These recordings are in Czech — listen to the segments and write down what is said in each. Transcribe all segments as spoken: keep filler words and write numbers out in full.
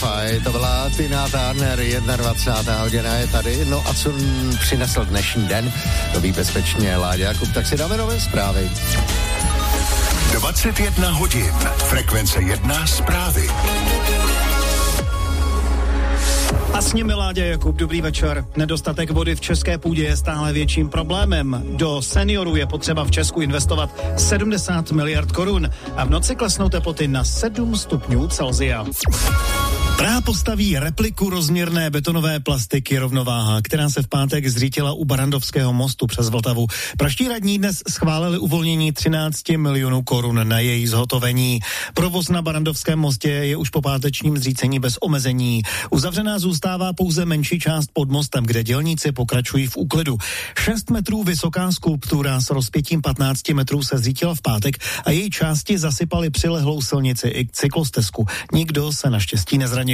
Lo-Fi, to byla Tina Turner, dvacátá jedna hodina je tady. No a co přinesl dnešní den, to ví bezpečně Láďa Jakub, tak si dáme nové zprávy. dvacet jedna hodin, frekvence jedna zprávy. A s nimi Láďa Jakub, dobrý večer. Nedostatek vody v české půdě je stále větším problémem. Do seniorů je potřeba v Česku investovat sedmdesát miliard korun a v noci klesnou teploty na sedm stupňů Celsia. Praha postaví repliku rozměrné betonové plastiky Rovnováha, která se v pátek zřítila u Barrandovského mostu přes Vltavu. Praští radní dnes schválili uvolnění třináct milionů korun na její zhotovení. Provoz na Barrandovském mostě je už po pátečním zřícení bez omezení. Uzavřená zůstává pouze menší část pod mostem, kde dělníci pokračují v úklidu. šest metrů vysoká skulptura s rozpětím patnáct metrů se zřítila v pátek a její části zasypaly přilehlou silnici i cyklostezku. Nikdo se naštěstí nezranil.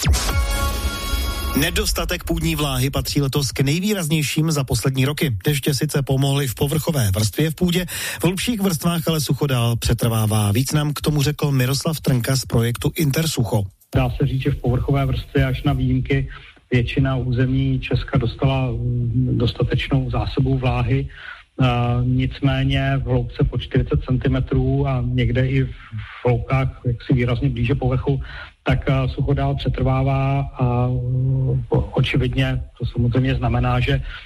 Nedostatek půdní vláhy patří letos k nejvýraznějším za poslední roky. Deště sice pomohly v povrchové vrstvě v půdě, v hlubších vrstvách ale sucho dál přetrvává. Víc nám k tomu řekl Miroslav Trnka z projektu Intersucho. Dá se říct, že v povrchové vrstvě až na výjimky většina území Česka dostala dostatečnou zásobu vláhy. Uh, nicméně v hloubce po čtyřicet centimetrů a někde i v hloubkách jaksi výrazně blíže povrchu, tak uh, sucho dál přetrvává a uh, očividně to samozřejmě znamená, že